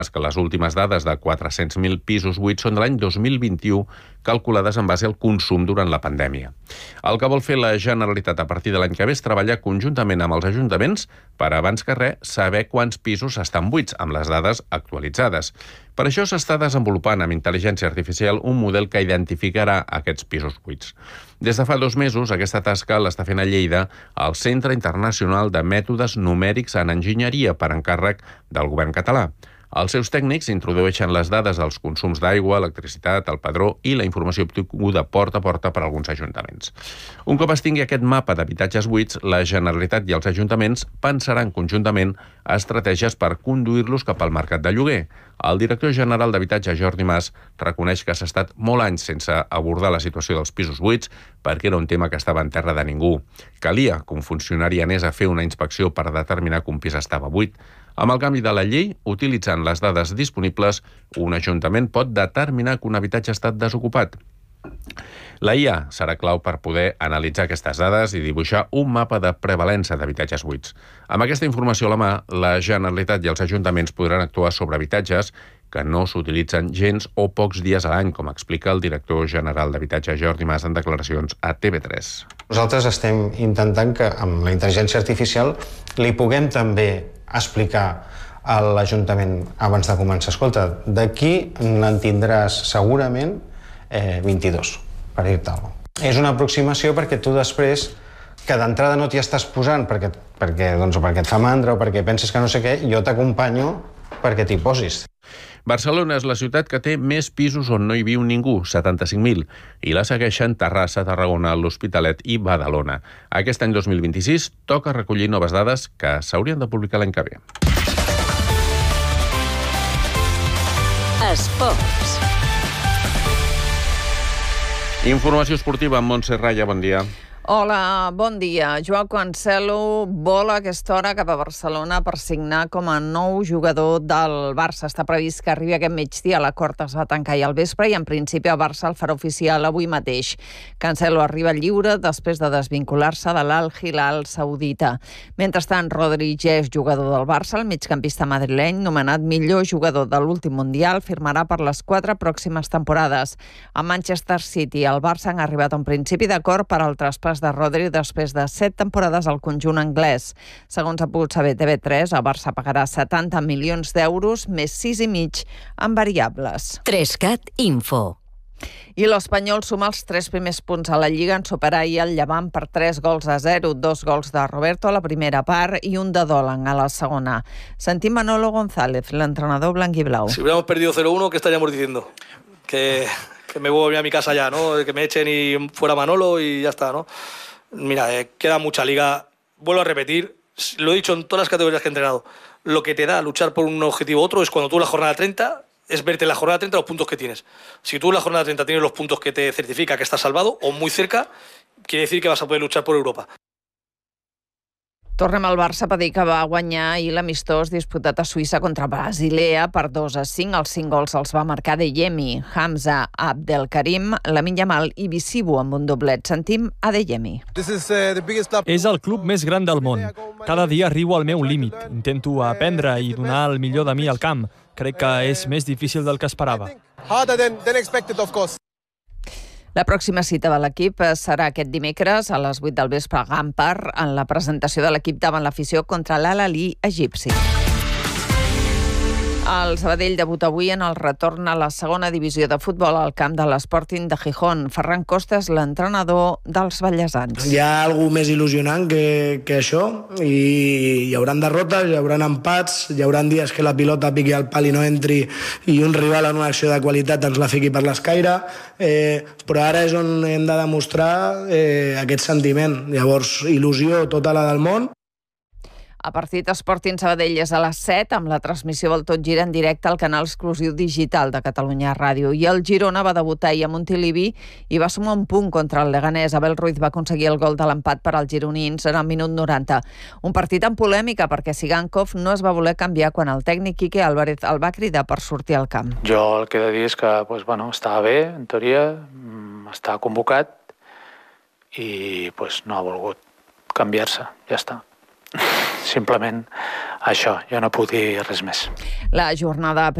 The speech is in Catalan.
que les últimes dades de 400.000 pisos buits són de l'any 2021, calculades en base al consum durant la pandèmia. El que vol fer la Generalitat a partir de l'any que ve és treballar conjuntament amb els ajuntaments per, abans que res, saber quants pisos estan buits, amb les dades actualitzades. Per això s'està desenvolupant amb intel·ligència artificial un model que identificarà aquests pisos buits. Des de fa 2 mesos, aquesta tasca l'està fent a Lleida el Centre Internacional de Mètodes Numèrics en Enginyeria per encàrrec del govern català. Els seus tècnics introdueixen les dades dels consums d'aigua, electricitat, el padró i la informació obtinguda porta a porta per alguns ajuntaments. Un cop es tingui aquest mapa d'habitatges buits, la Generalitat i els ajuntaments pensaran conjuntament estratègies per conduir-los cap al mercat de lloguer. El director general d'Habitatge, Jordi Mas, reconeix que s'ha estat molt anys sense abordar la situació dels pisos buits perquè era un tema que estava en terra de ningú. Calia que un funcionari anés a fer una inspecció per determinar que un pis estava buit. Amb el canvi de la llei, utilitzant les dades disponibles, un ajuntament pot determinar que un habitatge ha estat desocupat. La IA serà clau per poder analitzar aquestes dades i dibuixar un mapa de prevalença d'habitatges buits. Amb aquesta informació a la mà, la Generalitat i els ajuntaments podran actuar sobre habitatges que no s'utilitzen gens o pocs dies a l'any, com explica el director general d'Habitatge, Jordi Mas, en declaracions a TV3. Nosaltres estem intentant que amb la intel·ligència artificial li puguem també explicar a l'Ajuntament abans de començar. Escolta, d'aquí n'en tindràs segurament 22, per dir-te alguna cosa. És una aproximació perquè tu després, que d'entrada no t'hi estàs posant perquè et fa mandra o perquè penses que no sé què, jo t'acompanyo perquè t'hi posis. Barcelona és la ciutat que té més pisos on no hi viu ningú, 75.000, i la segueixen Terrassa, Tarragona, l'Hospitalet i Badalona. Aquest any 2026 toca recollir noves dades que s'haurien de publicar l'any que ve. Esports. Informació esportiva amb Montse Raya, bon dia. Hola, bon dia. Joao Cancelo vola a aquesta hora cap a Barcelona per signar com a nou jugador del Barça. Està previst que arribi aquest migdia. L'acord es va tancar ahir al vespre i en principi el Barça el farà oficial avui mateix. Cancelo arriba lliure després de desvincular-se de l'Al Hilal saudita. Mentrestant, Rodri ja és jugador del Barça. El migcampista madrileny, nomenat millor jugador de l'últim Mundial, firmarà per les 4 pròximes temporades. A Manchester City, el Barça han arribat a un principi d'acord per al traspàs de Rodri després de 7 temporades al conjunt anglès. Segons ha pogut saber TV3, el Barça pagarà 70 milions d'euros més 6,5 en variables. 3CAT Info. I l'Espanyol suma els 3 primers punts a la Lliga en superar ahir el Llevant per 3-0, 2 gols de Roberto a la primera part i un de Dolan a la segona. Sentim Manolo González, l'entrenador blanquiblau. Si hubiéramos perdido 0-1, ¿qué estaríamos diciendo? Que me voy a mi casa ya, ¿no? Que me echen y fuera Manolo y ya está, ¿no? Mira, queda mucha liga. Vuelvo a repetir, lo he dicho en todas las categorías que he entrenado. Lo que te da luchar por un objetivo u otro es cuando tú en la jornada 30 es verte en la jornada 30 los puntos que tienes. Si tú en la jornada 30 tienes los puntos que te certifica que estás salvado o muy cerca, quiere decir que vas a poder luchar por Europa. Tornem al Barça per dir que va guanyar ahir l'amistós disputat a Suïssa contra Basilea per 2-5. Els 5 gols els va marcar Adeyemi, Hamza, Abdelkarim, Lamine Yamal i Bissibu amb un doblet. Sentim Adeyemi. És el club més gran del món. Cada dia arribo al meu límit. Intento aprendre i donar el millor de mi al camp. Crec que és més difícil del que esperava. La pròxima cita de l'equip serà aquest dimecres a les 8 del vespre a Gampar en la presentació de l'equip davant l'afició contra l'Al-Ahly egipci. El Sabadell debuta avui en el retorn a la segona divisió de futbol al camp de l'Sporting de Gijón. Ferran Costa és l'entrenador dels ballesans. Hi ha alguna més il·lusionant que això i hi haurà derrotes, hi haurà empats, hi haurà dies que la pilota piqui al pal i no entri i un rival en una acció de qualitat ens la fiqui per l'escaire, però ara és on hem de demostrar aquest sentiment. Llavors, il·lusió tota la del món. A partit Sporting Sabadell és a les 7 amb la transmissió del Tot Gira en directe al canal exclusiu digital de Catalunya Ràdio. I el Girona va debutar ahir a Montilivi i va sumar un punt contra el Leganés. Abel Ruiz va aconseguir el gol de l'empat per als gironins en el minut 90. Un partit amb polèmica perquè Sigankov no es va voler canviar quan el tècnic Quique Álvarez el va cridar per sortir al camp. Jo el que he de dir és que estava bé, en teoria, estava convocat i no ha volgut canviar-se, ja està. Simplement això, jo no puc dir res més. La jornada